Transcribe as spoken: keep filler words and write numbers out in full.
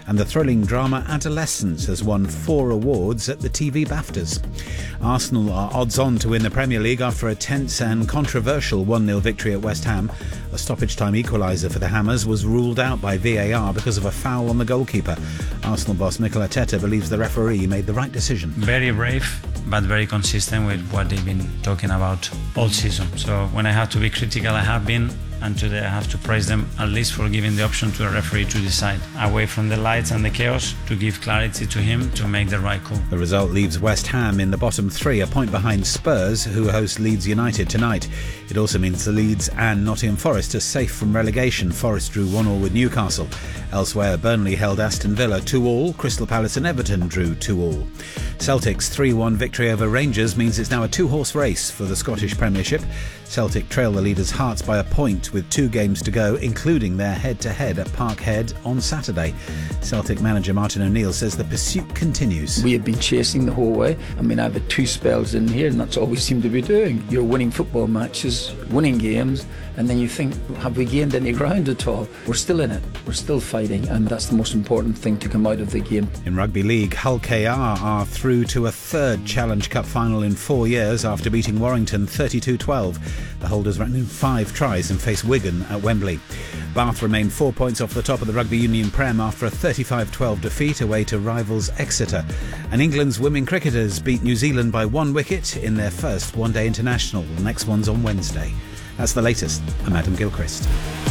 And the thrilling drama Adolescence has won four awards at the T V BAFTAs. Arsenal are odds-on to win the Premier League after a tense and controversial one nil victory at West Ham. A stoppage-time equaliser for the Hammers was ruled out by V A R because of a foul on the goalkeeper. Arsenal boss Mikel Arteta believes the referee made the right decision. Very brave, but very consistent with what they've been talking about all season. So when I have to be critical, I have been, and today I have to praise them at least for giving the option to a referee to decide, away from the lights and the chaos, to give clarity to him to make the right call. The result leaves West Ham in the bottom three, a point behind Spurs, who host Leeds United tonight. It also means the Leeds and Nottingham Forest are safe from relegation. Forest drew one all with Newcastle. Elsewhere, Burnley held Aston Villa two all. Crystal Palace and Everton drew two all. Celtic's three one victory over Rangers means it's now a two-horse race for the Scottish Premiership. Celtic trail the leaders' Hearts by a point with two games to go, including their head-to-head at Parkhead on Saturday. Celtic manager Martin O'Neill says the pursuit continues. We have been chasing the whole way. I mean, I've had two spells in here, and that's all we seem to be doing. You're winning football matches, winning games, and then you think, have we gained any ground at all? We're still in it. We're still fighting, and that's the most important thing to come out of the game. In Rugby League, Hull K R are through to a third Challenge Cup final in four years after beating Warrington thirty-two twelve. The holders ran in five tries and face Wigan at Wembley. Bath remain four points off the top of the Rugby Union Prem after a thirty-five twelve defeat away to rivals Exeter. And England's women cricketers beat New Zealand by one wicket in their first one-day international. The next one's on Wednesday. That's the latest. I'm Adam Gilchrist.